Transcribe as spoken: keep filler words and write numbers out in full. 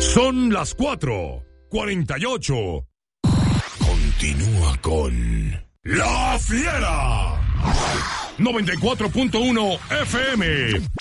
Son las cuatro cuarenta y ocho. Continúa con La Fiera. noventa y cuatro punto uno F M.